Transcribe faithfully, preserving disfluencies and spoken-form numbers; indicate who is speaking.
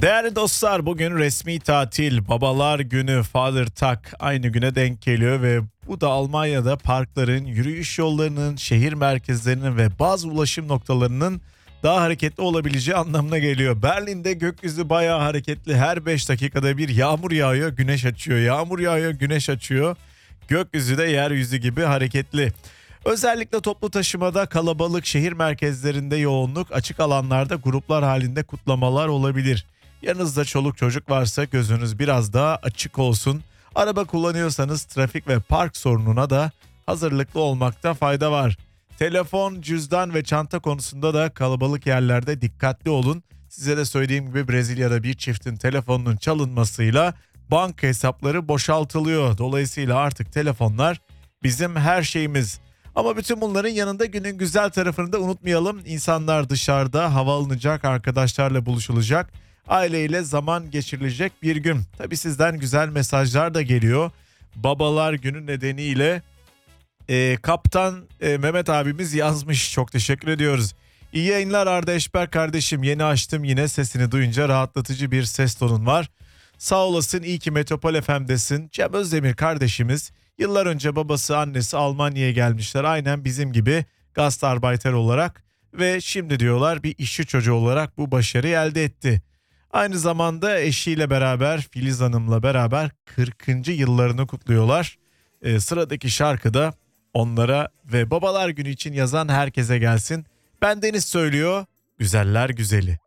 Speaker 1: Değerli dostlar, bugün resmi tatil, Babalar Günü, Vatertag aynı güne denk geliyor ve bu da Almanya'da parkların, yürüyüş yollarının, şehir merkezlerinin ve bazı ulaşım noktalarının daha hareketli olabileceği anlamına geliyor. Berlin'de gökyüzü bayağı hareketli. Her beş dakikada bir yağmur yağıyor, güneş açıyor. Yağmur yağıyor, güneş açıyor. Gökyüzü de yeryüzü gibi hareketli. Özellikle toplu taşımada kalabalık, şehir merkezlerinde yoğunluk, açık alanlarda gruplar halinde kutlamalar olabilir. Yanınızda çoluk çocuk varsa gözünüz biraz daha açık olsun. Araba kullanıyorsanız trafik ve park sorununa da hazırlıklı olmakta fayda var. Telefon, cüzdan ve çanta konusunda da kalabalık yerlerde dikkatli olun. Size de söylediğim gibi Brezilya'da bir çiftin telefonunun çalınmasıyla banka hesapları boşaltılıyor. Dolayısıyla artık telefonlar bizim her şeyimiz. Ama bütün bunların yanında günün güzel tarafını da unutmayalım. İnsanlar dışarıda, hava alınacak, arkadaşlarla buluşulacak, aileyle zaman geçirilecek bir gün. Tabii sizden güzel mesajlar da geliyor. Babalar Günü nedeniyle e, Kaptan e, Mehmet abimiz yazmış. Çok teşekkür ediyoruz. İyi yayınlar Arda Eşber kardeşim. Yeni açtım, yine sesini duyunca rahatlatıcı bir ses tonun var. Sağ olasın, iyi ki Metropol F M'desin. Cem Özdemir kardeşimiz yıllar önce babası annesi Almanya'ya gelmişler. Aynen bizim gibi gastarbeiter olarak ve şimdi diyorlar bir işçi çocuğu olarak bu başarıyı elde etti. Aynı zamanda eşiyle beraber, Filiz Hanım'la beraber kırkıncı yıllarını kutluyorlar. Ee, sıradaki şarkı da onlara ve Babalar Günü için yazan herkese gelsin. Bendeniz söylüyor, güzeller güzeli.